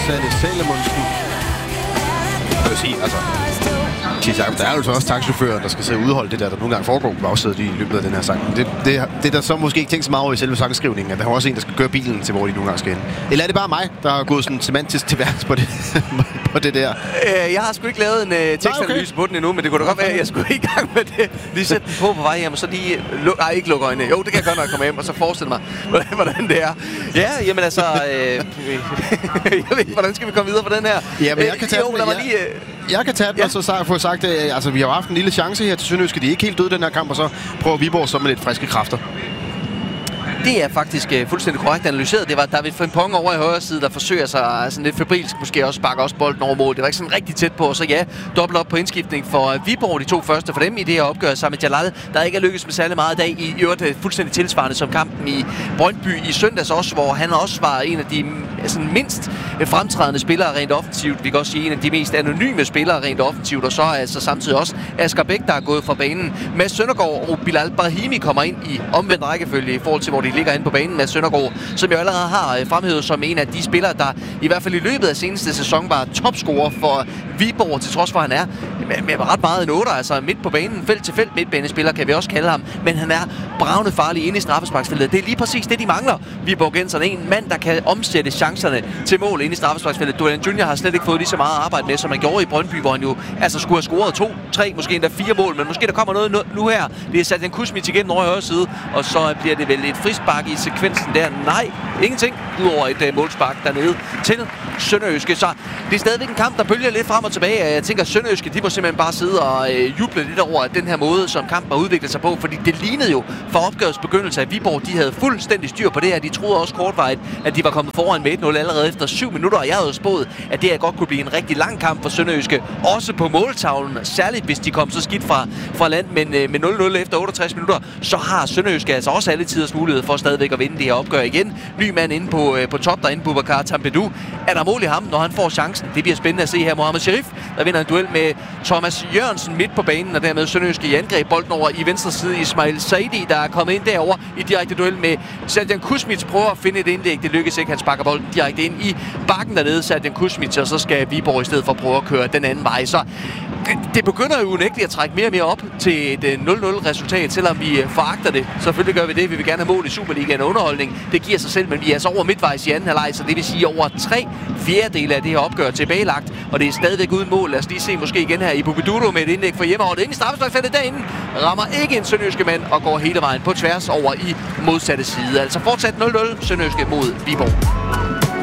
Sanne Salomonsen. Jeg vil sige, altså... Der er jo så også taxichauffører, der skal sidde og udholde det der nogle gange foregår på bagsædet i løbet af den her sang. Det der så måske ikke tænkt så meget over i selve sangskrivningen, at der er også en, der skal køre bilen til, hvor de nogle gange skal hen. Eller er det bare mig, der har gået sådan semantisk til værks på det der? Jeg har sgu ikke lavet en tekstanalyse på den endnu, men det kunne da godt være, at jeg skulle i gang med det. Lige sætte den på vej hjem, og så lige... ikke lukke øjnene. Jo, det kan jeg godt, når jeg kommer hjem, og så forestille mig, hvordan det er. Ja, jamen altså... jeg ved ikke, hvordan skal vi komme videre på den her? Ja, men jeg kan tage jeg kan tage den, og så få sagt, altså vi har haft en lille chance her til Sønderjyske. De er ikke helt døde den her kamp, og så prøver Viborg så med lidt friske kræfter. Det er faktisk fuldstændig korrekt analyseret. Det var David Frimpong over i højre side, der forsøger sig sådan lidt febrilsk, måske også sparker også bolden over mål. Det var ikke sådan rigtig tæt på, og så ja, dobbelt op på indskiftning for Viborg, de to første for dem i det her opgør sammen med Jalal, der ikke er lykkes med særlig meget i dag. I øvrigt fuldstændig tilsvarende som kampen i Brøndby i søndags også, hvor han også var en af de sådan mindst fremtrædende spillere rent offensivt. Vi kan også sige en af de mest anonyme spillere rent offensivt, og så er altså samtidig også Asger Bæk, der er gået fra banen. Mads Søndergaard og Bilal Brahimi kommer ind i omvendt rækkefølge i forhold til, hvor de ligger inde på banen. Mads Søndergaard, som jeg allerede har fremhævet som en af de spillere, der i hvert fald i løbet af seneste sæson var topscorer for Viborg, til trods for, at han er med ret meget en 8, altså midt på banen, felt til felt midtbanespiller, kan vi også kalde ham, men han er bravende farlig inde i straffesparksfeltet. Det er lige præcis det, de mangler, Viborgenserne. En mand, der kan omsætte chancerne til mål inde i straffesparksfeltet. Duran Junior har slet ikke fået lige så meget arbejde med, som han gjorde i Brøndby, hvor han jo altså skulle have scoret 2, 3, måske endda 4 mål, men måske der kommer noget nu her. Det er Serjan Kuzmic igen over i højre side, og så bliver det vel et frispark i sekvensen der. Nej, ingenting, udover et målspark dernede til Sønderjyske. Så det er stadigvæk en kamp, der bølger lidt frem og tilbage. Jeg tænker, at Sønderjyske, de må simpelthen bare sidde og juble lidt over den her måde, som kampen har udviklet sig på, fordi det lignede jo fra opgørets begyndelse, at Viborg, de havde fuldstændig styr på det her. De troede også kortvarigt, at de var kommet foran med 1-0 allerede efter 7 minutter, og jeg havde spået, at det her godt kunne blive en rigtig lang kamp for Sønderjyske, også på måltavlen, særligt hvis de kom så skidt fra land, men med 0-0 efter 68 minutter, så har Sønderjyske altså også alle tiders mulighed for stadigvæk at vinde det her opgør igen. Ny mand inde på top derinde, Boubacar Tambedou. Er der mål i ham, når han får chancen? Det bliver spændende at se her. Mohamed Sharif, der vinder en duel med Thomas Jørgensen midt på banen, og dermed Sønderjyske i angreb. Bolden over i venstre side. Ismail Saidi, der er kommet ind derover i direkte duel med Serjan Kuzmic. Prøver at finde et indlæg. Det lykkes ikke. Han sparker bolden direkte ind i bakken dernede, Serjan Kuzmic, og så skal Viborg i stedet for prøve at køre den anden vej. Så det begynder jo unægteligt at trække mere og mere op til et 0-0 resultat, selvom vi foragter det. Selvfølgelig gør vi det. Vi vil gerne have mål i Superligaen og underholdning. Det giver sig selv, men vi er altså over midtvejs i anden halvleg, så det vil sige over 3/4 af det her opgør tilbagelagt, og det er stadigvæk uden mål. Lad os lige se måske igen her i Bubiduro med et indlæg for hjemmeholdet. Ind i straffesparksfeltet derinde. Rammer ikke en Sønderjyske mand og går hele vejen på tværs over i modsatte side. Altså fortsat 0-0 Sønderjyske mod Viborg.